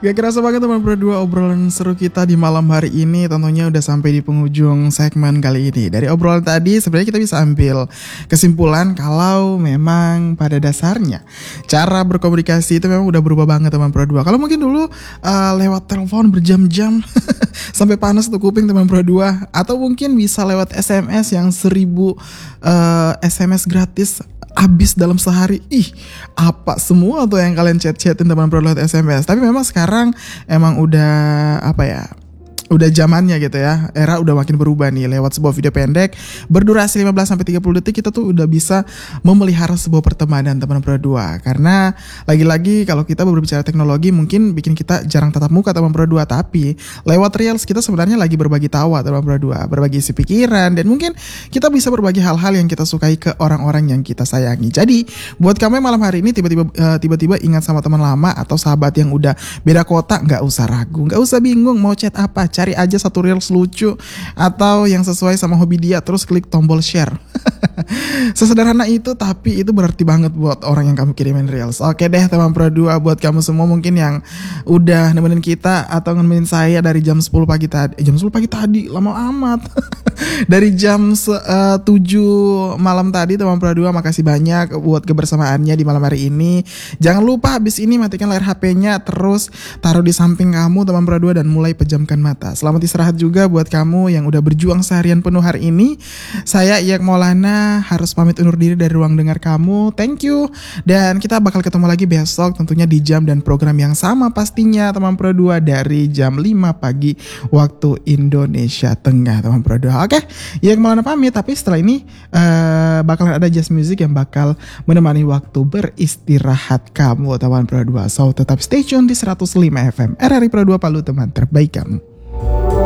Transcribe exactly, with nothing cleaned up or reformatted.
Gak kerasa banget teman berdua, obrolan seru kita di malam hari ini tentunya udah sampai di penghujung segmen kali ini. Dari obrolan tadi sebenarnya kita bisa ambil kesimpulan kalau memang pada dasarnya cara berkomunikasi itu memang udah berubah banget teman berdua. Kalau mungkin dulu uh, lewat telepon berjam-jam sampai panas tuh kuping teman berdua, atau mungkin bisa lewat S M S yang seribu uh, S M S gratis habis dalam sehari. Ih, apa semua tuh yang kalian chat-chatin teman bro lewat S M S. Tapi memang sekarang emang udah apa ya, udah zamannya gitu ya. Era udah makin berubah nih. Lewat sebuah video pendek berdurasi lima belas sampai tiga puluh detik kita tuh udah bisa memelihara sebuah pertemanan teman berdua. Karena lagi-lagi kalau kita berbicara teknologi mungkin bikin kita jarang tatap muka teman berdua, tapi lewat reels kita sebenarnya lagi berbagi tawa teman berdua, berbagi isi pikiran, dan mungkin kita bisa berbagi hal-hal yang kita sukai ke orang-orang yang kita sayangi. Jadi buat kamu yang malam hari ini tiba-tiba uh, tiba-tiba ingat sama teman lama atau sahabat yang udah beda kota, nggak usah ragu, nggak usah bingung mau chat apa. Cari aja satu reels lucu atau yang sesuai sama hobi dia, terus klik tombol share. Sesederhana itu, tapi itu berarti banget buat orang yang kamu kirimin reels. Oke deh teman pro dua, buat kamu semua mungkin yang udah nemenin kita atau nemenin saya dari jam sepuluh pagi tadi. Eh, jam sepuluh pagi tadi, lama amat. Dari jam uh, tujuh malam tadi teman pro dua, makasih banyak buat kebersamaannya di malam hari ini. Jangan lupa habis ini matikan layar H P-nya, terus taruh di samping kamu teman pro dua dan mulai pejamkan mata. Selamat istirahat juga buat kamu yang udah berjuang seharian penuh hari ini. Saya Iyak Maulana harus pamit undur diri dari ruang dengar kamu. Thank you. Dan kita bakal ketemu lagi besok tentunya di jam dan program yang sama pastinya teman pro dua, dari jam lima pagi waktu Indonesia Tengah teman pro dua. Oke, Iyak Maulana pamit, tapi setelah ini uh, bakalan ada jazz music yang bakal menemani waktu beristirahat kamu teman pro dua. So tetap stay tune di seratus lima F M R R I Pro dua Palu, teman terbaik kamu.